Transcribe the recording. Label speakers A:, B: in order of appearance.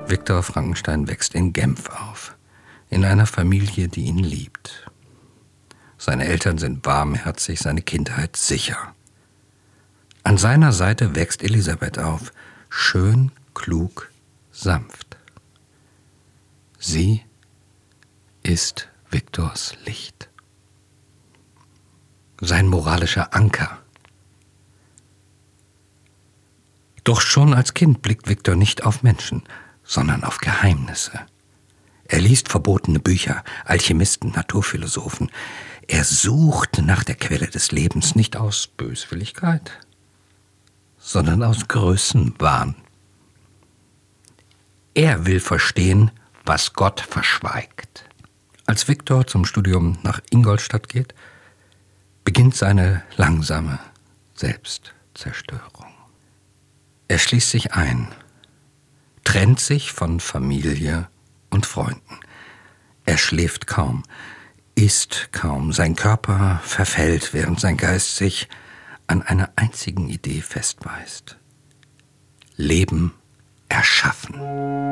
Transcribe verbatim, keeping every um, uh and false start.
A: Viktor Frankenstein wächst in Genf auf, in einer Familie, die ihn liebt. Seine Eltern sind warmherzig, seine Kindheit sicher. An seiner Seite wächst Elisabeth auf, schön, klug, sanft. Sie ist Viktors Licht. Sein moralischer Anker. Doch schon als Kind blickt Viktor nicht auf Menschen, sondern auf Geheimnisse. Er liest verbotene Bücher, Alchemisten, Naturphilosophen. Er sucht nach der Quelle des Lebens nicht aus Böswilligkeit, sondern aus Größenwahn. Er will verstehen, was Gott verschweigt. Als Viktor zum Studium nach Ingolstadt geht, beginnt seine langsame Selbstzerstörung. Er schließt sich ein, trennt sich von Familie und Freunden. Er schläft kaum, isst kaum, sein Körper verfällt, während sein Geist sich an einer einzigen Idee festbeißt: Leben erschaffen.